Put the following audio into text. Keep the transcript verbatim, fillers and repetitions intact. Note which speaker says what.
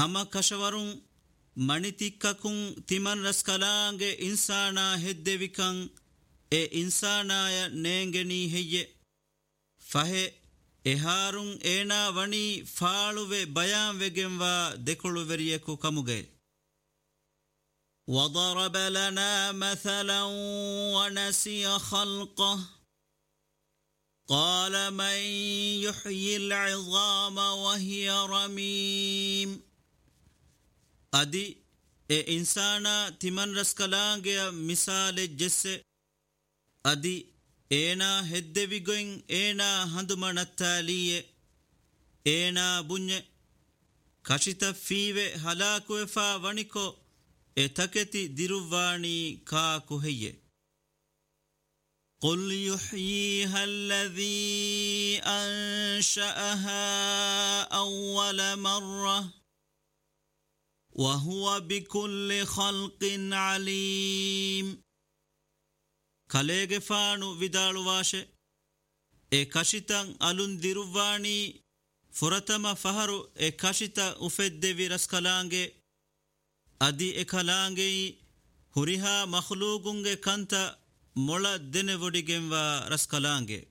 Speaker 1: hama kashawarun manitikkakun timan raskalaange insana heddevikan e insanaya neengeni heyye fahe eharun ena wani faaluve bayan vegenwa dekulu veriyeku kamuge وضرب لنا مثلا ونسي خلقه قال من يحيي العظام وهي رميم أدي إنسانا تمن رسكلانجي مثال جسه أدي إنا هدويغين إنا هندمان التالية إنا بني كشت فيوه هلاكوه فا ونكو اتكتي ديرواني كاكو هي قل يحييها الذي أنشأها أول مرة وهو بكل خلق عليم كاليغ فانو vidaalu washe e kashitan alun diruvani furatama faharu e kashita ufedde viraskalange adi ekalaange huriha makhluugunge kanta mola dene vodigenwa raskalange